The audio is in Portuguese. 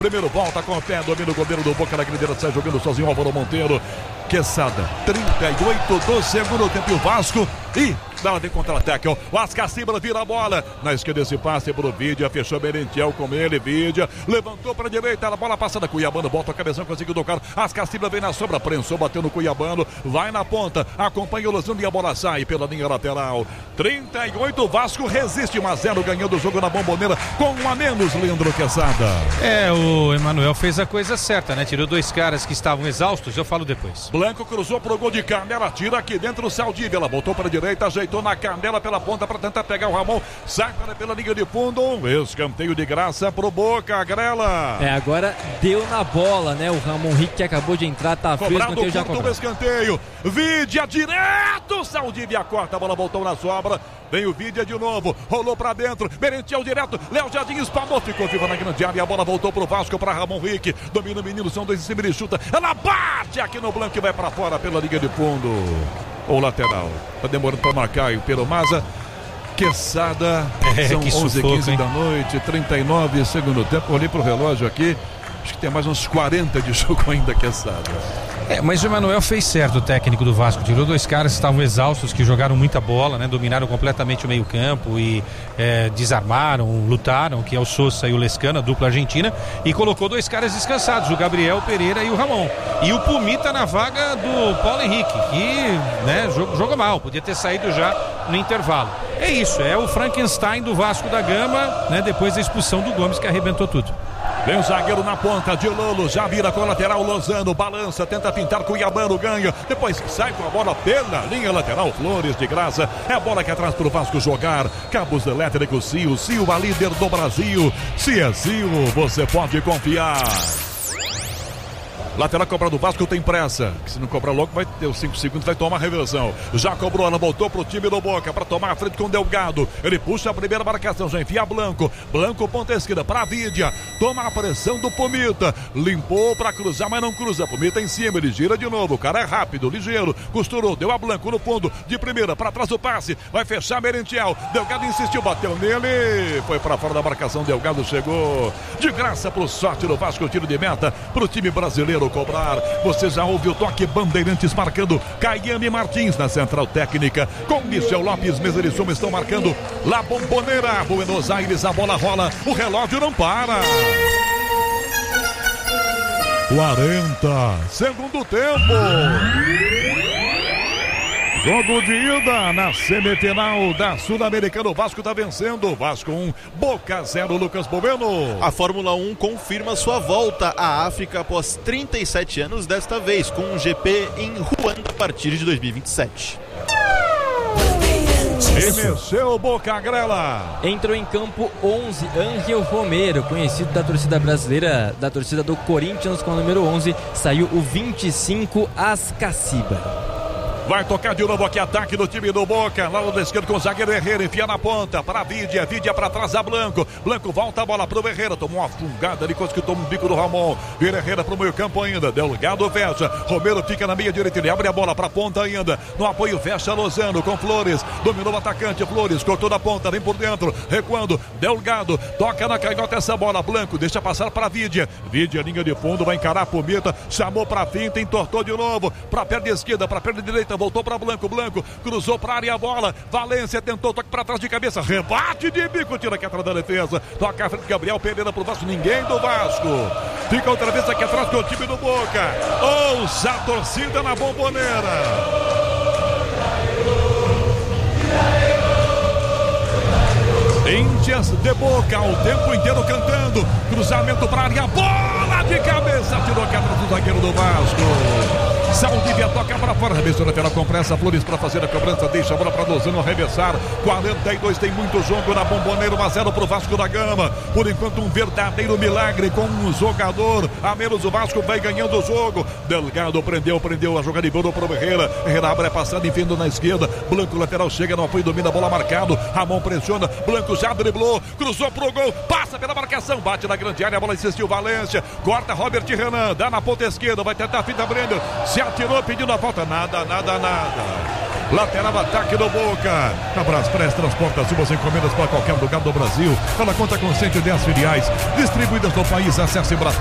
Primeiro volta com o pé, domina o goleiro do Boca na grideira, sai jogando sozinho o Álvaro Monteiro. Quesada, 38 do segundo tempo e o Vasco. E ela vem contra-ataque, ó. O Ascacibra vira a bola. Na esquerda esse passe pro Vidia, fechou Merentiel com ele, Vidia. Levantou pra direita, a bola passada, Cuiabano, volta a cabeção, conseguiu tocar. Ascacibra vem na sombra, prensou, bateu no Cuiabano. Vai na ponta, acompanha o Lozano e a bola sai pela linha lateral. 38, Vasco resiste, 1-0, ganhando o jogo na Bombonera com 1 a menos, Leandro Quesada. O Emanuel fez a coisa certa, né? Tirou 2 caras que estavam exaustos, eu falo depois. Blanco cruzou pro gol de Canela, tira aqui dentro o Saldívia, ela voltou para a direita, ajeitou na Canela pela ponta para tentar pegar o Ramon, sai pela linha de fundo, escanteio de graça pro Boca, Grela. Agora deu na bola, né? O Ramon Rick que acabou de entrar, tá frio, escanteio já cobrado. Escanteio, Vidia direto, Saldívia corta, a bola voltou na sobra, vem o Vidia de novo, rolou pra dentro, Merentiel direto, Léo Jardim espalmou, ficou viva na grande área, a bola voltou pro Vasco, pra Ramon Rick, domina o menino, são 2 em cima, ele chuta, ela bate aqui no Blanco e vai pra fora pela linha de fundo. O lateral, tá demorando pra marcar o Pero Maza. Quesada, são 11h15 da noite, 39 segundo tempo, olhei pro relógio aqui, acho que tem mais uns 40 de jogo ainda, Quesada. Mas o Emanuel fez certo, o técnico do Vasco, tirou 2 caras que estavam exaustos, que jogaram muita bola, né? Dominaram completamente o meio campo e desarmaram, lutaram, que é o Sousa e o Lescano, a dupla argentina, e colocou 2 caras descansados, o Gabriel Pereira e o Ramon. E o Pumita na vaga do Paulo Henrique, que, né, jogou mal, podia ter saído já no intervalo. É isso, é o Frankenstein do Vasco da Gama, né? Depois da expulsão do Gomes, que arrebentou tudo. Vem o zagueiro na ponta, de Lolo, já vira com a lateral, Lozano, balança, tenta pintar, Cuiabano ganha, depois sai com a bola pela linha lateral, Flores de graça, é a bola que atrás pro Vasco jogar, cabos elétricos Sil, a líder do Brasil, se é Sil, você pode confiar. Lateral cobra do Vasco, tem pressa. Se não cobrar logo, vai ter os 5 segundos, vai tomar a reversão. Já cobrou, ela voltou pro time do Boca para tomar a frente com o Delgado. Ele puxa a primeira marcação, já enfia Blanco. Blanco, ponta esquerda para Vidia. Toma a pressão do Pumita. Limpou para cruzar, mas não cruza. Pumita em cima, ele gira de novo. O cara é rápido, ligeiro. Costurou, deu a Blanco no fundo. De primeira, para trás o passe. Vai fechar Merentiel. Delgado insistiu, bateu nele. Foi para fora da marcação, Delgado chegou. De graça pro sorte do Vasco, tiro de meta pro time brasileiro cobrar. Você já ouve o toque, Bandeirantes marcando, Caiane Martins na central técnica, com Michel Lopes, mesa de som, estão marcando La Bombonera, Buenos Aires, a bola rola, o relógio não para. 40, segundo tempo. Jogo de ida na semifinal da Sul-Americana. O Vasco está vencendo. Vasco 1, Boca 0, Lucas Boveno. A Fórmula 1 confirma sua volta à África após 37 anos, desta vez com um GP em Ruanda a partir de 2027. E mexeu o Boca, Grela. Entrou em campo 11, Ángel Romero, conhecido da torcida brasileira, da torcida do Corinthians, com o número 11. Saiu o 25, Ascacibra. Vai tocar de novo aqui, ataque do time do Boca. Lá no esquerdo com o zagueiro Herrera, enfia na ponta. Para Vidia, Vidia para trás a Blanco. Blanco volta a bola pro Herrera. Tomou uma fungada ali, quase que tomou um bico do Ramon. Vira Herrera pro meio campo ainda. Delgado fecha. Romero fica na meia direita. Ele abre a bola pra ponta ainda. No apoio fecha Lozano com Flores. Dominou o atacante. Flores cortou da ponta, vem por dentro. Recuando. Delgado toca na canhota essa bola. Blanco deixa passar para Vidia. Vidia, linha de fundo, vai encarar a Pumita. Chamou pra finta, entortou de novo. Pra perna esquerda, pra perna direita. Voltou para Blanco, Blanco cruzou para a área a bola, Valência tentou, toque para trás de cabeça, rebate de bico, tira aqui atrás da defesa, toca a frente, Gabriel Pereira pro Vasco, ninguém do Vasco, fica outra vez aqui atrás com o time do Boca, ouça a torcida na Bombonera. Índias de Boca, o tempo inteiro cantando, cruzamento para a área, bola de cabeça, tirou aqui atrás do zagueiro do Vasco. Saldívia toca para fora, arremessou na com pressa, Flores para fazer a cobrança, deixa a bola para Lozano arremessar, 42, tem muito jogo na Bombonera, 1-0 pro Vasco da Gama, por enquanto um verdadeiro milagre com um jogador, a menos o Vasco vai ganhando o jogo, Delgado prendeu a jogada de bola pro Herrera, Herrera abre a passada, enfiando na esquerda, Blanco lateral chega no apoio, domina a bola marcado, Ramon pressiona, Blanco já driblou, cruzou pro gol, passa pela marcação, bate na grande área, a bola insistiu, Valência, corta Robert Renan, dá na ponta esquerda, vai tentar a fita Brenner, se atirou pedindo a falta, nada. Lateral ataque do Boca. A Braspress transporta suas encomendas para qualquer lugar do Brasil. Ela conta com 110 filiais distribuídas no país. Acesse